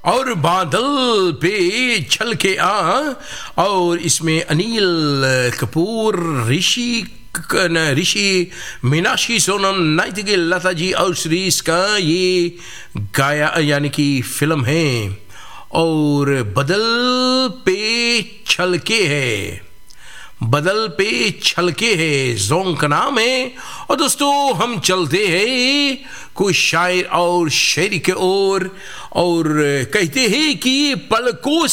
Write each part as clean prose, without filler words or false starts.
और बादल पे छलके आ, और इसमें अनिल कपूर, ऋषि, मीनाक्षी, सोनम, नाइटिंगेल, लता जी और श्रीष का ये गाया यानी कि फिल्म है। और बदल पे छलके है, बदल पे छलके है जोंग का नाम है। और दोस्तों हम चलते हैं कुछ शायर और शायरी के और कहते हैं कि पलकों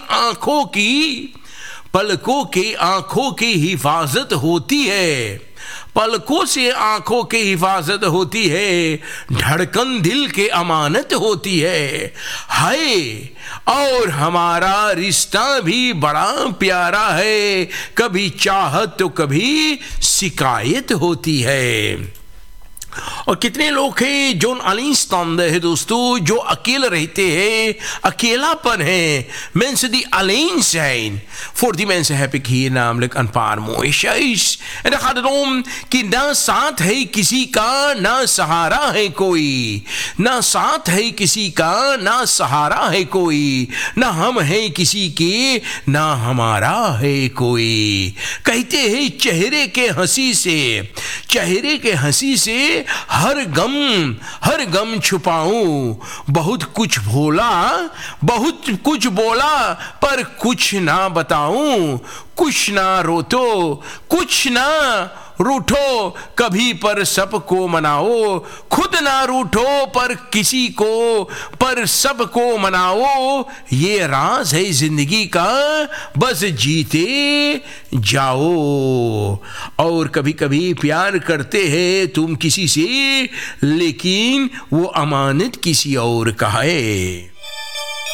के आंखों की हिफाजत होती है, पलकों से आंखों की हिफाजत होती है, धड़कन दिल के अमानत होती है। हाय और हमारा रिश्ता भी बड़ा प्यारा है, कभी चाहत तो कभी शिकायत होती है। और कितने लोग हैं जो alleenstaande है दोस्तों, जो अकेले रहते हैं, अकेलापन है, mensen die alleen zijn. Voor die mensen heb ik hier namelijk een paar mooie shaires. En dan gaat het om कि ना साथ है किसी का ना सहारा है कोई, ना साथ है किसी का ना सहारा है कोई, ना हम है किसी के ना हमारा है कोई। कहते हैं चेहरे के हंसी से हर गम छुपाऊं, बहुत कुछ बोला पर कुछ ना बताऊं, कुछ ना रूठो कभी पर सबको मनाओ, खुद ना रूठो पर सबको मनाओ, ये राज है जिंदगी का बस जीते जाओ। और कभी कभी प्यार करते हैं तुम किसी से, लेकिन वो अमानत किसी और का है।